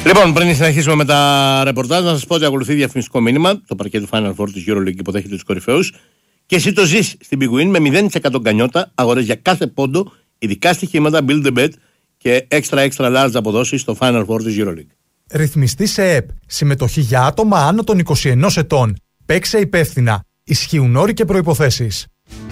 Λοιπόν, πριν συνεχίσουμε με τα ρεπορτάζ, να σας πω ότι ακολουθεί διαφημιστικό μήνυμα. Το παρκέ του Final Four της EuroLeague υποδέχεται τους κορυφαίους. Και εσύ το ζεις στην Big Win με 0% γκανιότα, αγορές για κάθε πόντο, ειδικά στοιχήματα, build the bet και extra large αποδόσεις στο Final Four της EuroLeague. Ρυθμιστή σε ΕΠ. Συμμετοχή για άτομα άνω των 21 ετών. Παίξε υπεύθυνα. Ισχύουν όροι και προϋποθέσεις.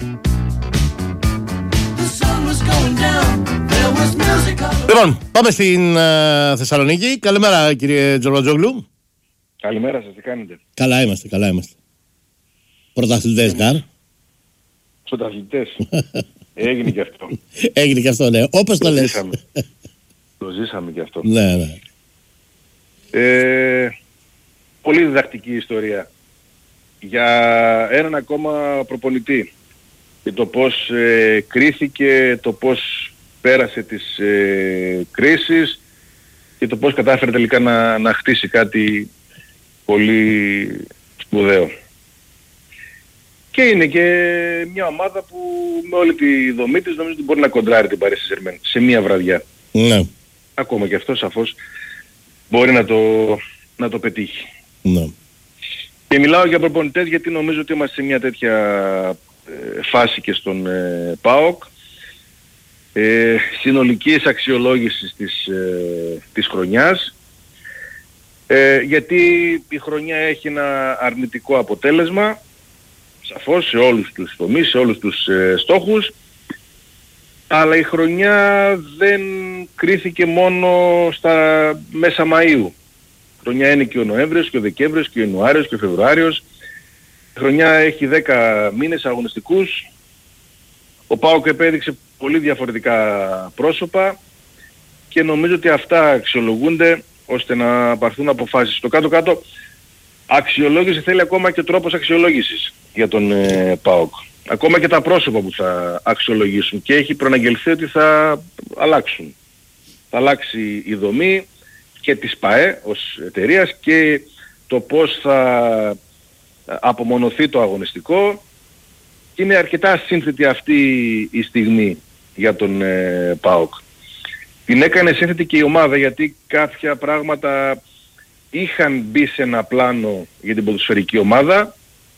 Λοιπόν, πάμε στην Θεσσαλονίκη. Καλημέρα, κύριε Τζορμπατζόγλου. Καλημέρα σας, τι κάνετε? Καλά είμαστε. Πρωταθλητές, Γκάρ. Πρωταθλητές. Έγινε και αυτό. Έγινε και αυτό, ναι. Όπως το λες. Το ζήσαμε και αυτό. Ναι. Πολύ διδακτική ιστορία για έναν ακόμα προπονητή και το πώς κρίθηκε, το πώς πέρασε τις κρίσεις και το πώς κατάφερε τελικά να χτίσει κάτι πολύ σπουδαίο. Και είναι και μια ομάδα που με όλη τη δομή της νομίζω ότι μπορεί να κοντράρει την Paris Saint-Germain σε μια βραδιά. Ναι. Ακόμα και αυτό σαφώς μπορεί να το πετύχει. Ναι. Και μιλάω για προπονητές γιατί νομίζω ότι είμαστε σε μια τέτοια φάση και στον ΠΑΟΚ. Συνολικής αξιολόγησης της χρονιάς. Γιατί η χρονιά έχει ένα αρνητικό αποτέλεσμα, σαφώς σε όλους τους τομείς, σε όλους τους στόχους, αλλά η χρονιά δεν κρίθηκε μόνο στα μέσα Μαΐου. Η χρονιά είναι και ο Νοέμβριος και ο Δεκέμβριος και ο Ιανουάριος και ο Φεβρουάριος. Η χρονιά έχει 10 μήνες αγωνιστικούς. Ο ΠΑΟΚ επέδειξε πολύ διαφορετικά πρόσωπα και νομίζω ότι αυτά αξιολογούνται ώστε να πάρθουν αποφάσεις. Στο κάτω-κάτω αξιολόγηση θέλει ακόμα και τρόπος αξιολόγησης για τον ΠΑΟΚ. Ακόμα και τα πρόσωπα που θα αξιολογήσουν και έχει προαναγγελθεί ότι θα αλλάξουν. Θα αλλάξει η δομή και της ΠΑΕ ως εταιρείας και το πώς θα απομονωθεί το αγωνιστικό. Και είναι αρκετά σύνθετη αυτή η στιγμή για τον ΠΑΟΚ. Την έκανε σύνθετη και η ομάδα γιατί κάποια πράγματα είχαν μπει σε ένα πλάνο για την ποδοσφαιρική ομάδα,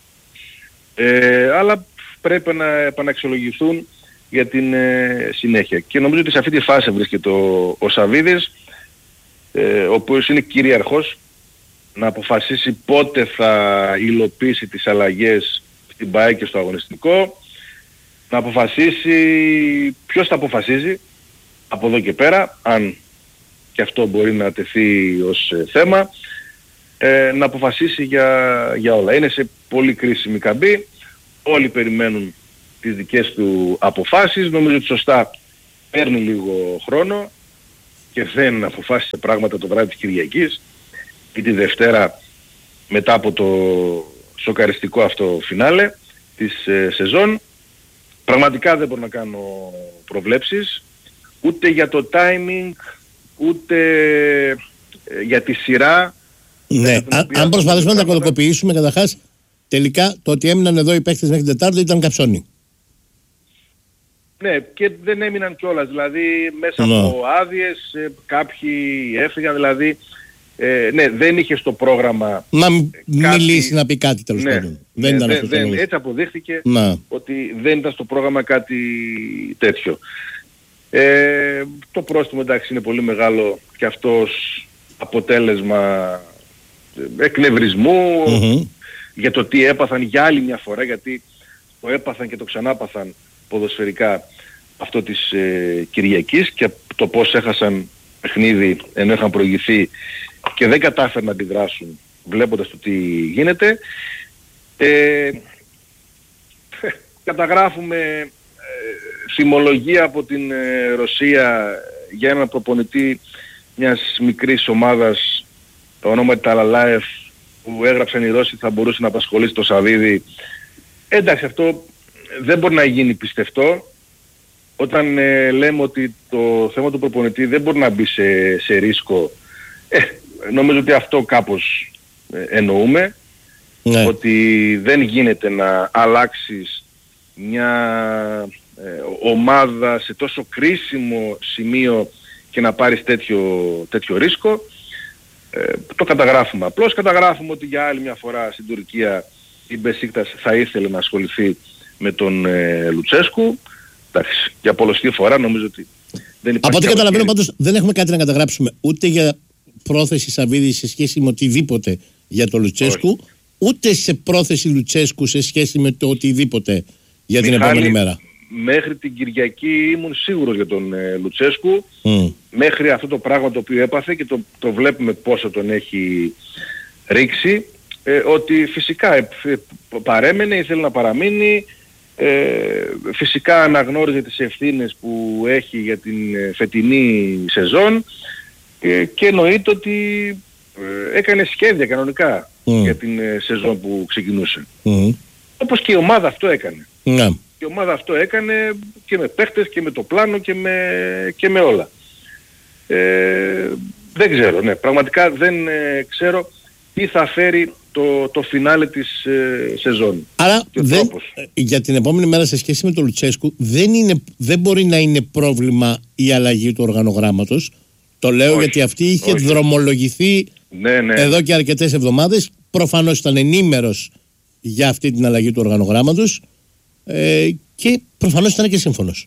αλλά πρέπει να επαναξιολογηθούν για την συνέχεια. Και νομίζω ότι σε αυτή τη φάση βρίσκεται ο Σαβίδης, ο οποίος είναι κυρίαρχος να αποφασίσει πότε θα υλοποιήσει τις αλλαγές στην ΠΑΕ και στο αγωνιστικό, να αποφασίσει ποιος θα αποφασίζει από εδώ και πέρα, αν και αυτό μπορεί να τεθεί ως θέμα, να αποφασίσει για όλα. Είναι σε πολύ κρίσιμη καμπή, όλοι περιμένουν τις δικές του αποφάσεις, νομίζω ότι σωστά παίρνει λίγο χρόνο και δεν αποφάσισε πράγματα το βράδυ της Κυριακής ή τη Δευτέρα μετά από το σοκαριστικό αυτό φινάλε της σεζόν. Πραγματικά δεν μπορώ να κάνω προβλέψεις ούτε για το timing ούτε για τη σειρά. Ναι, αν προσπαθήσουμε να τα κωδικοποιήσουμε καταρχάς, τελικά το ότι έμειναν εδώ οι παίκτες μέχρι την Τετάρτη ήταν καψόνι. Ναι, και δεν έμειναν κιόλας, δηλαδή μέσα από άδειες κάποιοι έφυγαν, δηλαδή ναι, δεν είχε στο πρόγραμμα να μιλήσει, να πει κάτι τέλος πάντων. Δεν ήταν αυτό. Έτσι αποδείχθηκε ότι δεν ήταν στο πρόγραμμα κάτι τέτοιο. Το πρόστιμο εντάξει είναι πολύ μεγάλο και αυτός αποτέλεσμα εκνευρισμού για το τι έπαθαν για άλλη μια φορά, γιατί το έπαθαν και το ξανάπαθαν ποδοσφαιρικά αυτό της Κυριακής και το πώς έχασαν παιχνίδι ενώ είχαν προηγηθεί και δεν κατάφεραν να αντιδράσουν βλέποντας το τι γίνεται. Καταγράφουμε θυμολογία από την Ρωσία για έναν προπονητή μιας μικρής ομάδας ονόματι Ταλαλάεφ που έγραψαν οι Ρώσοι θα μπορούσε να απασχολήσει το Σαβίδι. Εντάξει, αυτό δεν μπορεί να γίνει πιστευτό όταν λέμε ότι το θέμα του προπονητή δεν μπορεί να μπει σε ρίσκο. Νομίζω ότι αυτό κάπως εννοούμε, ότι δεν γίνεται να αλλάξεις μια ομάδα σε τόσο κρίσιμο σημείο και να πάρεις τέτοιο ρίσκο. Το καταγράφουμε απλώς. Καταγράφουμε ότι για άλλη μια φορά στην Τουρκία η Μπεσίκτας θα ήθελε να ασχοληθεί με τον Λουτσέσκου. Εντάξει, για πολλωστή φορά νομίζω ότι δεν υπάρχει. Από ό,τι καταλαβαίνω πάντως δεν έχουμε κάτι να καταγράψουμε ούτε για πρόθεση Σαββίδη σε σχέση με οτιδήποτε για τον Λουτσέσκου, ούτε σε πρόθεση Λουτσέσκου σε σχέση με το οτιδήποτε για την επόμενη μέρα. Μέχρι την Κυριακή ήμουν σίγουρος για τον Λουτσέσκου, μέχρι αυτό το πράγμα το οποίο έπαθε και το βλέπουμε πόσο τον έχει ρίξει, ότι φυσικά παρέμενε, ήθελε να παραμείνει, φυσικά αναγνώριζε τις ευθύνες που έχει για την φετινή σεζόν και εννοείται ότι έκανε σχέδια κανονικά για την σεζόν που ξεκινούσε. Όπως και η ομάδα αυτό έκανε. Η ομάδα αυτό έκανε και με παίχτες και με το πλάνο και με όλα. Δεν ξέρω, ναι, πραγματικά δεν ξέρω τι θα φέρει το φινάλε της σεζόν. Άρα για την επόμενη μέρα σε σχέση με τον Λουτσέσκου δεν μπορεί να είναι πρόβλημα η αλλαγή του οργανογράμματος. Το λέω γιατί αυτή είχε δρομολογηθεί εδώ και αρκετές εβδομάδες. Προφανώς ήταν ενήμερος για αυτή την αλλαγή του οργανογράμματος και προφανώς ήταν και σύμφωνος.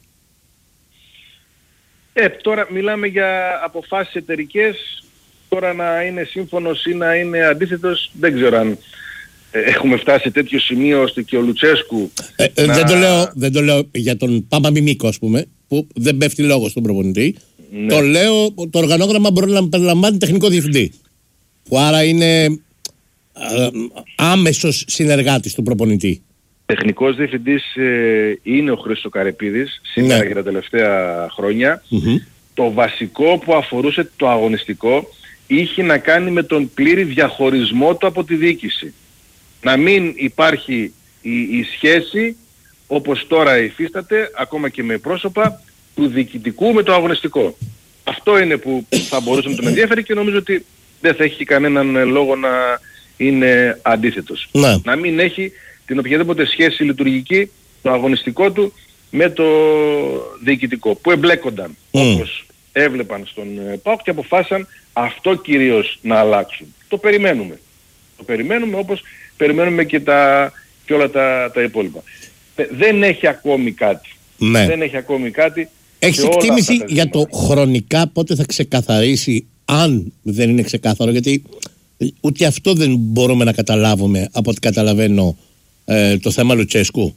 Τώρα μιλάμε για αποφάσεις εταιρικές. Τώρα να είναι σύμφωνος ή να είναι αντίθετος, δεν ξέρω αν έχουμε φτάσει σε τέτοιο σημείο ώστε και ο Λουτσέσκου δεν το λέω για τον Παπαμιμίκο, ας πούμε, που δεν πέφτει λόγος στον προπονητή. Το λέω, το οργανόγραμμα μπορεί να περιλαμβάνει τεχνικό διευθυντή, που άρα είναι άμεσος συνεργάτης του προπονητή. Τεχνικός διευθυντής είναι ο Χρήστος Καρεπίδης σήμερα για τα τελευταία χρόνια. Το βασικό που αφορούσε το αγωνιστικό είχε να κάνει με τον πλήρη διαχωρισμό του από τη διοίκηση. Να μην υπάρχει η σχέση όπως τώρα υφίσταται, ακόμα και με πρόσωπα του διοικητικού με το αγωνιστικό. Αυτό είναι που θα μπορούσε να τον ενδιαφέρει και νομίζω ότι δεν θα έχει κανέναν λόγο να είναι αντίθετος. Να μην έχει την οποιαδήποτε σχέση λειτουργική το αγωνιστικό του με το διοικητικό, που εμπλέκονταν όπως έβλεπαν στον ΠΑΟΚ και αποφάσισαν αυτό κυρίως να αλλάξουν. Το περιμένουμε. Το περιμένουμε όπως περιμένουμε και όλα τα υπόλοιπα. Δεν έχει ακόμη κάτι. Δεν έχει ακόμη κάτι. Έχεις εκτίμηση για το χρονικά πότε θα ξεκαθαρίσει, αν δεν είναι ξεκάθαρο, γιατί ούτε αυτό δεν μπορούμε να καταλάβουμε από ό,τι καταλαβαίνω το θέμα Λουτσέσκου.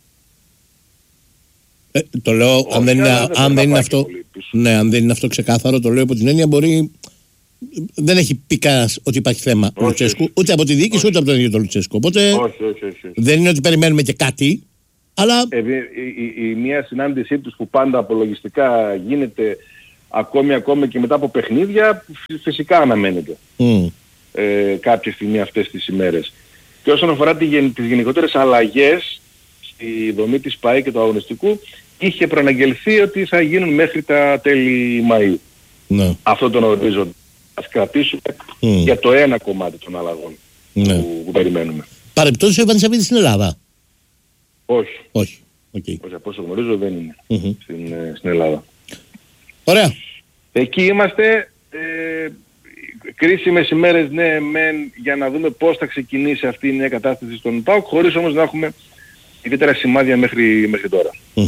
Το λέω, αν δεν είναι αυτό ξεκάθαρο, το λέω από την έννοια μπορεί. Δεν έχει πει κανένας ότι υπάρχει θέμα Λουτσέσκου, ούτε από τη διοίκηση ούτε από τον ίδιο τον Λουτσέσκου. Οπότε δεν είναι ότι περιμένουμε και κάτι, αλλά. Η μία συνάντησή τους που πάντα απολογιστικά γίνεται ακόμη και μετά από παιχνίδια, φυσικά αναμένεται κάποια στιγμή αυτές τις ημέρες. Και όσον αφορά τις γενικότερες αλλαγές στη δομή της ΠΑΕ και του αγωνιστικού, είχε προαναγγελθεί ότι θα γίνουν μέχρι τα τέλη Μαΐου. Αυτό τον ορίζοντα. Ας κρατήσουμε για το ένα κομμάτι των αλλαγών που περιμένουμε. Παρεπτώσεις ο Ιβανισαβίδης στην Ελλάδα? Όχι. Από όσο γνωρίζω δεν είναι στην Ελλάδα. Ωραία. Εκεί είμαστε. Κρίσιμες ημέρες, ναι, για να δούμε πώς θα ξεκινήσει αυτή η νέα κατάσταση στον ΠΑΟΚ, χωρίς όμως να έχουμε ιδιαίτερα σημάδια μέχρι τώρα.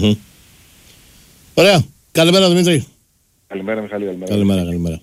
Ωραία. Καλημέρα Δημήτρη. Καλημέρα Μιχάλη. Καλημέρα.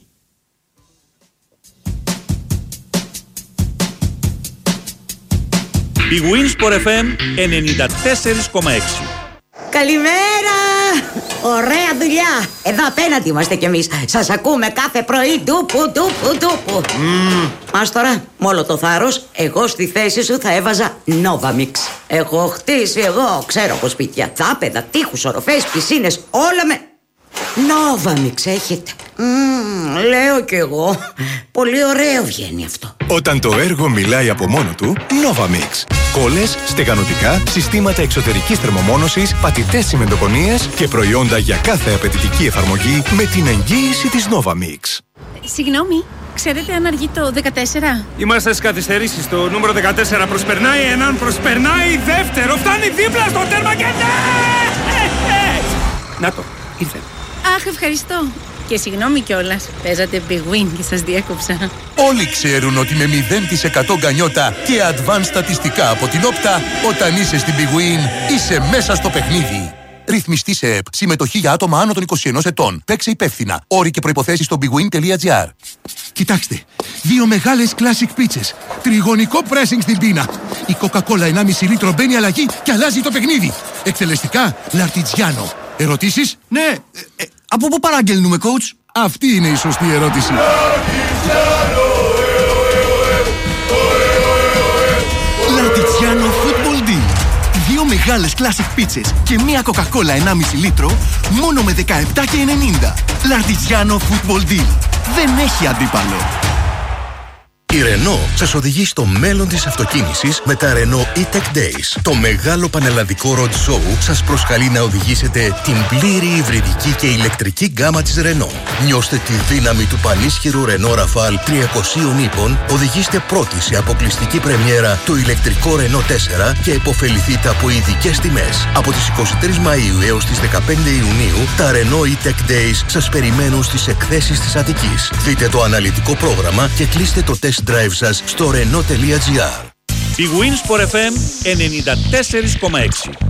Η Winsport FM 94,6. Καλημέρα! Ωραία δουλειά! Εδώ απέναντι είμαστε κι εμείς. Σας ακούμε κάθε πρωί. Ντούπου. Ας τώρα, με όλο το θάρρος, εγώ στη θέση σου θα έβαζα Novamix. Έχω χτίσει εγώ, ξέρω από σπίτια, θάπεδα, τείχους, οροφές, πισίνες, όλα με Novamix έχετε. Λέω κι εγώ. Πολύ ωραίο βγαίνει αυτό. Όταν το έργο μιλάει από μόνο του, Novamix. Κόλλες, στεγανοτικά, συστήματα εξωτερικής θερμομόνωσης, πατητές τσιμεντοκονίες και προϊόντα για κάθε απαιτητική εφαρμογή με την εγγύηση της Novamix. Συγγνώμη, ξέρετε αν αργεί το 14? Είμαστε στις καθυστερήσεις. Το νούμερο 14 προσπερνάει έναν, προσπερνάει δεύτερο, φτάνει δίπλα στο τέρμα και ναι! Να το, ήρθε. Αχ, ευχαριστώ. Και συγγνώμη κιόλας, παίζατε Big Win και σας διέκοψα. Όλοι ξέρουν ότι με 0% γκανιότα και advanced στατιστικά από την Όπτα, όταν είσαι στην Big Win, είσαι μέσα στο παιχνίδι. Ρυθμιστή σε ΕΠ. Συμμετοχή για άτομα άνω των 21 ετών. Παίξε υπεύθυνα. Όροι και προϋποθέσεις στο bigwin.gr. Κοιτάξτε. 2 μεγάλες classic πίτσες. Τριγωνικό pressing στην πίνα. Η Coca-Cola 1,5 λίτρο μπαίνει αλλαγή και αλλάζει το παιχνίδι. Εκτελεστικά Λαρτιτζιάνο. Ερωτήσεις? Ναι. Από πού παραγγέλνουμε, coach? Αυτή είναι η σωστή ερώτηση. Λαρτιτζιάνο Football Deal. 2 μεγάλες classic πίτσες και μία Coca-Cola 1,5 λίτρο μόνο με 17,90. Λαρτιτζιάνο Football Deal. Δεν έχει αντίπαλο. Η Renault σας οδηγεί στο μέλλον της αυτοκίνησης με τα Renault E-Tech Days. Το μεγάλο πανελλαδικό road show σας προσκαλεί να οδηγήσετε την πλήρη υβριδική και ηλεκτρική γκάμα της Renault. Νιώστε τη δύναμη του πανίσχυρου Renault Rafale 300 ύπων, οδηγήστε πρώτοι σε αποκλειστική πρεμιέρα το ηλεκτρικό Renault 4 και επωφεληθείτε από ειδικές τιμές. Από τις 23 Μαΐου έως τις 15 Ιουνίου, τα Renault E-Tech Days σας περιμένουν στις εκθέσεις της Αττικής. Δείτε το αναλυτικό πρόγραμμα και κλείστε το test drive σας στο renault.gr. Big Win Sport FM 94,6.